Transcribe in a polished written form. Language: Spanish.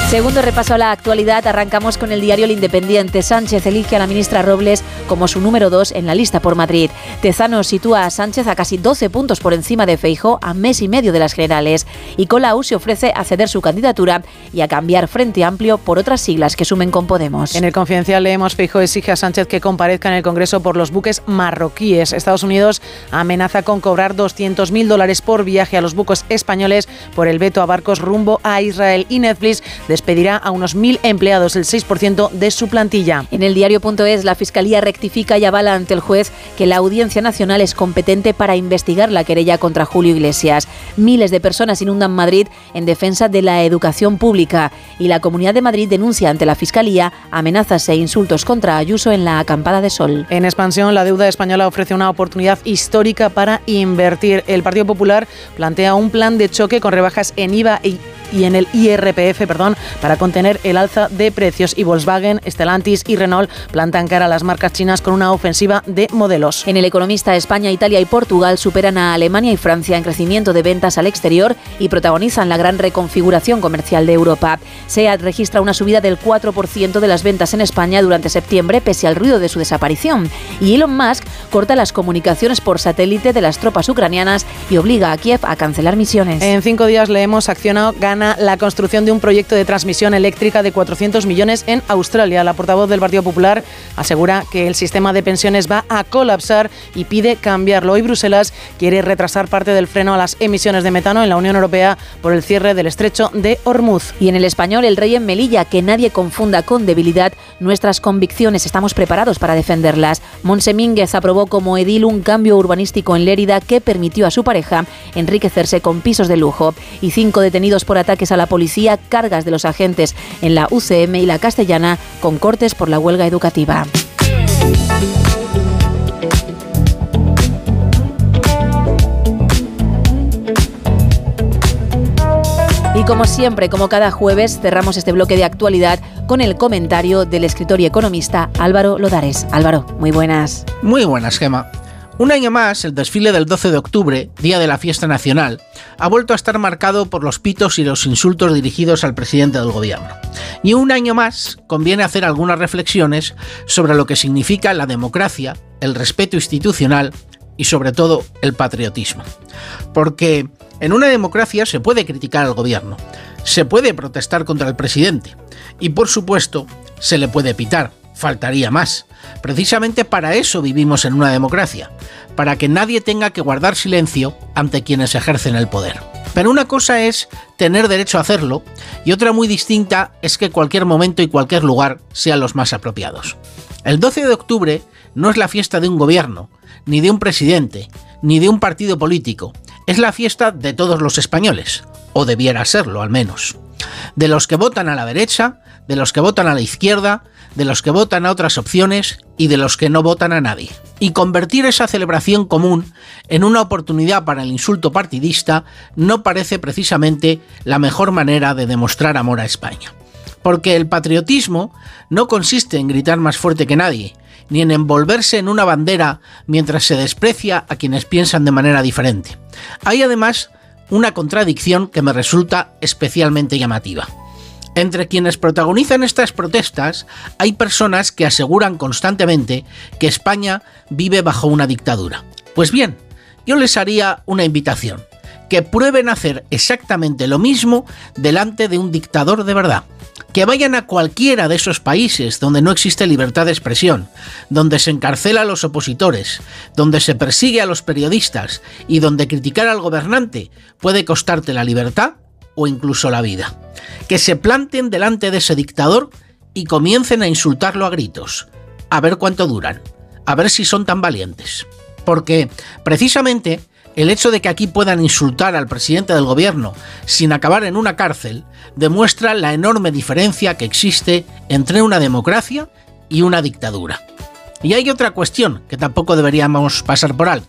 Segundo repaso a la actualidad, arrancamos con el diario El Independiente. Sánchez elige a la ministra Robles como su número 2 en la lista por Madrid. Tezanos sitúa a Sánchez a casi 12 puntos por encima de Feijóo a mes y medio de las generales. Y Colau se ofrece a ceder su candidatura y a cambiar Frente Amplio por otras siglas que sumen con Podemos. En El Confidencial leemos: Feijóo exige a Sánchez que comparezca en el Congreso por los buques marroquíes. Estados Unidos amenaza con cobrar $200.000 por viaje a los buques españoles por el veto a barcos rumbo a Israel. Y Netflix despedirá a unos 1.000 empleados, el 6% de su plantilla. En el diario.es, la Fiscalía rectifica y avala ante el juez que la Audiencia Nacional es competente para investigar la querella contra Julio Iglesias. Miles de personas inundan Madrid en defensa de la educación pública y la Comunidad de Madrid denuncia ante la Fiscalía amenazas e insultos contra Ayuso en la acampada de Sol. En expansión, la deuda española ofrece una oportunidad histórica para invertir. El Partido Popular plantea un plan de choque con rebajas en IVA y en el IRPF, para contener el alza de precios. Y Volkswagen, Stellantis y Renault plantan cara a las marcas chinas con una ofensiva de modelos. En El Economista, España, Italia y Portugal superan a Alemania y Francia en crecimiento de ventas al exterior y protagonizan la gran reconfiguración comercial de Europa. SEAT registra una subida del 4% de las ventas en España durante septiembre, pese al ruido de su desaparición. Y Elon Musk corta las comunicaciones por satélite de las tropas ucranianas y obliga a Kiev a cancelar misiones. En 5 días leemos: Acciona gana la construcción de un proyecto de transmisión eléctrica de 400 millones en Australia. La portavoz del Partido Popular asegura que el sistema de pensiones va a colapsar y pide cambiarlo. Y Bruselas quiere retrasar parte del freno a las emisiones de metano en la Unión Europea por el cierre del estrecho de Hormuz. Y en El Español, el rey en Melilla: que nadie confunda con debilidad nuestras convicciones, estamos preparados para defenderlas. Montse Mínguez aprobó como edil un cambio urbanístico en Lérida que permitió a su pareja enriquecerse con pisos de lujo. Y 5 detenidos por ataques a la policía, cargas de los agentes en la UCM y la Castellana con cortes por la huelga educativa. Y como siempre, como cada jueves, cerramos este bloque de actualidad con el comentario del escritor y economista Álvaro Lodares. Álvaro, muy buenas. Muy buenas, Gema. Un año más, el desfile del 12 de octubre, día de la fiesta nacional, ha vuelto a estar marcado por los pitos y los insultos dirigidos al presidente del gobierno. Y un año más conviene hacer algunas reflexiones sobre lo que significa la democracia, el respeto institucional y sobre todo el patriotismo. Porque en una democracia se puede criticar al gobierno, se puede protestar contra el presidente y por supuesto se le puede pitar. Faltaría más. Precisamente para eso vivimos en una democracia, para que nadie tenga que guardar silencio ante quienes ejercen el poder. Pero una cosa es tener derecho a hacerlo y otra muy distinta es que cualquier momento y cualquier lugar sean los más apropiados. El 12 de octubre no es la fiesta de un gobierno, ni de un presidente, ni de un partido político. Es la fiesta de todos los españoles, o debiera serlo al menos. De los que votan a la derecha, de los que votan a la izquierda, de los que votan a otras opciones y de los que no votan a nadie. Y convertir esa celebración común en una oportunidad para el insulto partidista no parece precisamente la mejor manera de demostrar amor a España. Porque el patriotismo no consiste en gritar más fuerte que nadie, ni en envolverse en una bandera mientras se desprecia a quienes piensan de manera diferente. Hay además una contradicción que me resulta especialmente llamativa. Entre quienes protagonizan estas protestas hay personas que aseguran constantemente que España vive bajo una dictadura. Pues bien, yo les haría una invitación, que prueben hacer exactamente lo mismo delante de un dictador de verdad. Que vayan a cualquiera de esos países donde no existe libertad de expresión, donde se encarcela a los opositores, donde se persigue a los periodistas y donde criticar al gobernante puede costarte la libertad o incluso la vida. Que se planten delante de ese dictador y comiencen a insultarlo a gritos, a ver cuánto duran, a ver si son tan valientes. Porque, precisamente, el hecho de que aquí puedan insultar al presidente del gobierno sin acabar en una cárcel demuestra la enorme diferencia que existe entre una democracia y una dictadura. Y hay otra cuestión que tampoco deberíamos pasar por alto.